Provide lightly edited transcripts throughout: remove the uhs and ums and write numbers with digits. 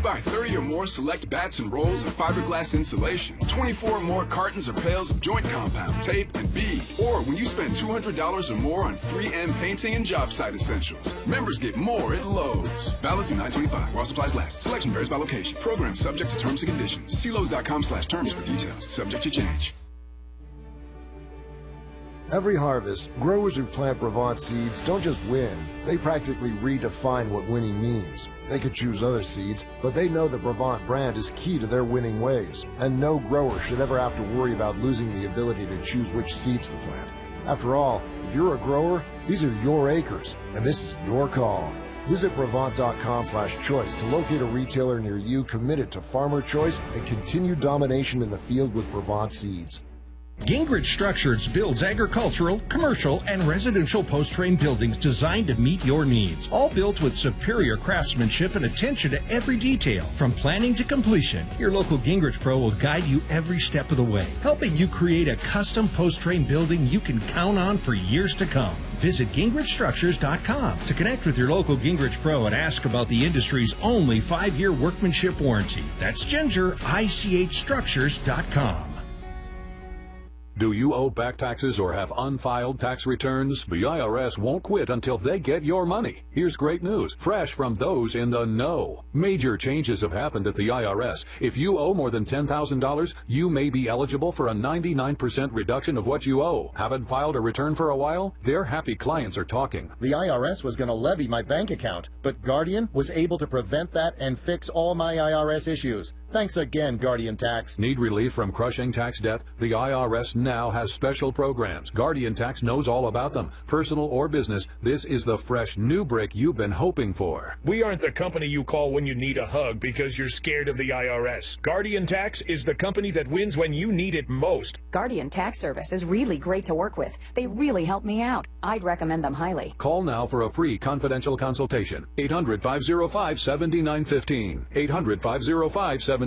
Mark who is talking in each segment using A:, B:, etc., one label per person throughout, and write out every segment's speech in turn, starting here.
A: buy 30 or more select bats and rolls of fiberglass insulation, 24 or more cartons or pails of joint compound, tape, and bead, or when you spend $200 or more on 3M painting and job site essentials, members get more at Lowe's. Valid through 9/25 while supplies last. Selection varies by location. Program subject to terms and conditions. See Lowe's.com/terms for details. Subject to change.
B: Every harvest, growers who plant Brevant seeds don't just win, they practically redefine what winning means. They could choose other seeds, but they know the Brevant brand is key to their winning ways, and no grower should ever have to worry about losing the ability to choose which seeds to plant. After all, if you're a grower, these are your acres, and this is your call. Visit Brevant.com/choice to locate a retailer near you committed to farmer choice and continued domination in the field with Brevant seeds.
C: Gingrich Structures builds agricultural, commercial, and residential post-frame buildings designed to meet your needs. All built with superior craftsmanship and attention to every detail. From planning to completion, your local Gingrich Pro will guide you every step of the way, helping you create a custom post-frame building you can count on for years to come. Visit GingrichStructures.com to connect with your local Gingrich Pro and ask about the industry's only 5-year workmanship warranty. That's GingerICHStructures.com.
D: Do you owe back taxes or have unfiled tax returns? The IRS won't quit until they get your money. Here's great news, fresh from those in the know. Major changes have happened at the IRS. If you owe more than $10,000, you may be eligible for a 99% reduction of what you owe. Haven't filed a return for a while? Their happy clients are talking.
E: The IRS was going to levy my bank account, but Guardian was able to prevent that and fix all my IRS issues. Thanks again, Guardian Tax.
D: Need relief from crushing tax debt? The IRS now has special programs. Guardian Tax knows all about them. Personal or business, this is the fresh new brick you've been hoping for.
F: We aren't the company you call when you need a hug because you're scared of the IRS. Guardian Tax is the company that wins when you need it most.
G: Guardian Tax Service is really great to work with. They really help me out. I'd recommend them highly.
D: Call now for a free confidential consultation. 800-505-7915. 800-505-7915.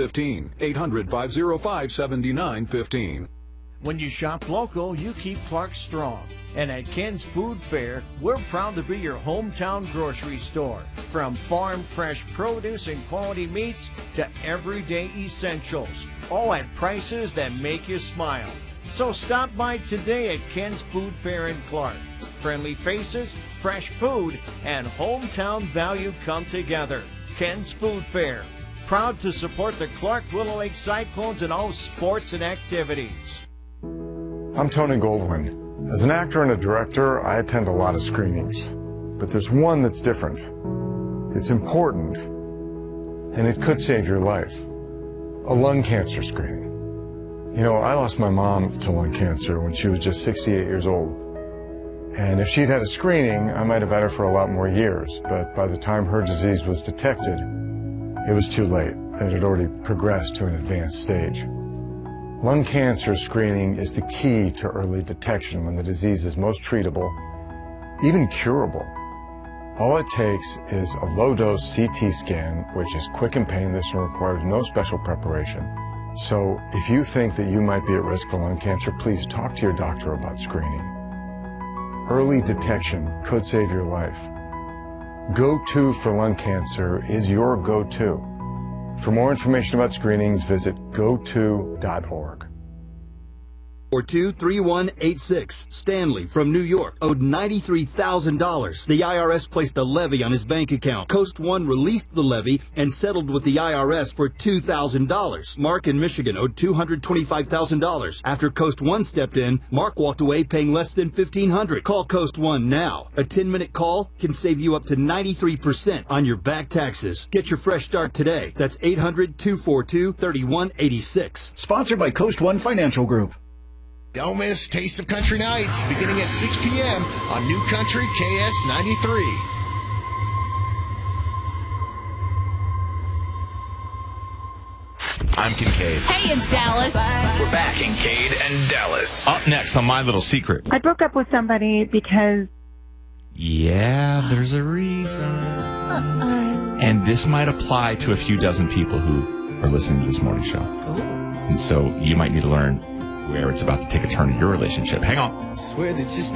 D: 800-505-7915.
H: When you shop local, you keep Clark strong. And at Ken's Food Fair, we're proud to be your hometown grocery store. From farm fresh produce and quality meats to everyday essentials, all at prices that make you smile. So stop by today at Ken's Food Fair in Clark. Friendly faces, fresh food, and hometown value come together. Ken's Food Fair. Proud to support the Clark Willow Lake Cyclones in all sports and activities.
I: I'm Tony Goldwyn. As an actor and a director, I attend a lot of screenings. But there's one that's different. It's important, and it could save your life. A lung cancer screening. You know, I lost my mom to lung cancer when she was just 68 years old. And if she'd had a screening, I might have had her for a lot more years. But by the time her disease was detected, it was too late. It had already progressed to an advanced stage. Lung cancer screening is the key to early detection when the disease is most treatable, even curable. All it takes is a low-dose CT scan, which is quick and painless and requires no special preparation. So if you think that you might be at risk for lung cancer, please talk to your doctor about screening. Early detection could save your life. Go-To for lung cancer is your go-to. For more information about screenings, visit goto.org.
J: 423186. Stanley from New York owed $93,000. The IRS placed a levy on his bank account. Coast One released the levy and settled with the IRS for $2,000. Mark in Michigan owed $225,000. After Coast One stepped in, Mark walked away paying less than $1,500. Call Coast One now. A 10-minute call can save you up to 93% on your back taxes. Get your fresh start today. That's 800-242-3186.
K: Sponsored by Coast One Financial Group.
L: Don't miss Taste of Country Nights beginning at 6 p.m. on New Country KS 93.
M: I'm Kincaid.
N: Hey, it's Dallas.
M: We're back, Kincaid and Dallas.
O: Up next on My Little Secret.
P: I broke up with somebody because...
O: Yeah, there's a reason. And this might apply to a few dozen people who are listening to this morning show. And so you might need to learn where it's about to take a turn in your relationship. Hang on.
Q: Swear that you